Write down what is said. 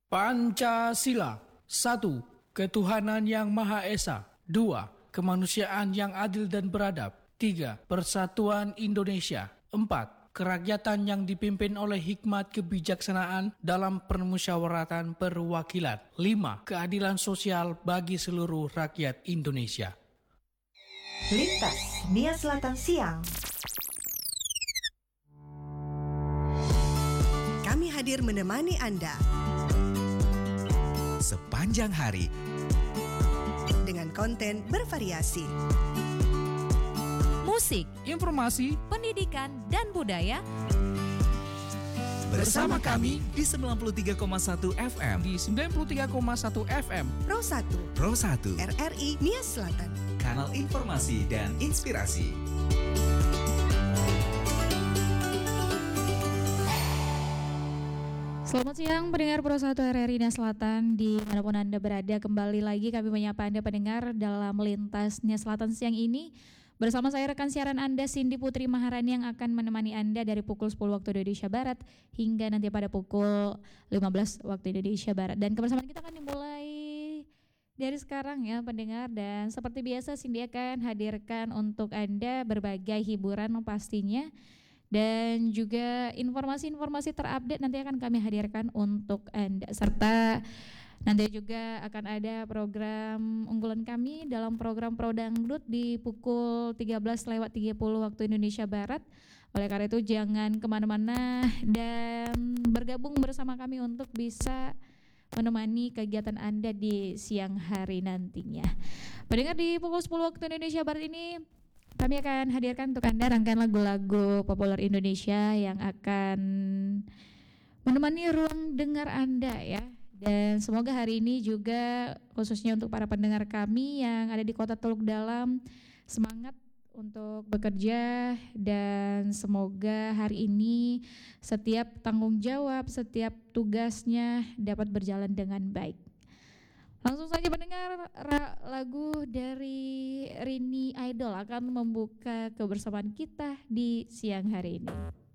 Pancasila. 1. Ketuhanan yang Maha Esa. 2. Kemanusiaan yang adil dan beradab. 3. Persatuan Indonesia. 4. Kerakyatan yang dipimpin oleh hikmat kebijaksanaan dalam permusyawaratan perwakilan. 5. Keadilan sosial bagi seluruh rakyat Indonesia. Lintas Nia Selatan Siang. Kami hadir menemani Anda sepanjang hari dengan konten bervariasi, musik, Informasi pendidikan, dan budaya. bersama kami di 93,1 FM di 93,1 FM Pro 1 Pro 1 RRI Nia Selatan, kanal informasi dan inspirasi. Selamat siang pendengar Pro 1 RRI Nia Selatan dimanapun Anda berada. Kembali lagi kami menyapa Anda pendengar dalam Lintas Nia Selatan siang ini. Bersama saya rekan siaran Anda Cindy Putri Maharani yang akan menemani Anda dari pukul 10 waktu Indonesia Barat hingga nanti pada pukul 15 waktu Indonesia Barat. Dan kebersamaan kita akan dimulai dari sekarang ya pendengar, dan seperti biasa Cindy akan hadirkan untuk Anda berbagai hiburan pastinya. Dan juga informasi-informasi terupdate nanti akan kami hadirkan untuk Anda. Serta nanti juga akan ada program unggulan kami dalam program Pro Dangdut di pukul 13:30 waktu Indonesia Barat. Oleh karena itu jangan kemana-mana dan bergabung bersama kami untuk bisa menemani kegiatan Anda di siang hari nantinya. Pendengar, di pukul 10 waktu Indonesia Barat ini kami akan hadirkan untuk Anda rangkaian lagu-lagu populer Indonesia yang akan menemani ruang dengar Anda ya. Dan semoga hari ini juga khususnya untuk para pendengar kami yang ada di Kota Teluk Dalam semangat untuk bekerja, dan semoga hari ini setiap tanggung jawab, setiap tugasnya dapat berjalan dengan baik. Langsung saja pendengar, lagu dari Rini Idol akan membuka kebersamaan kita di siang hari ini.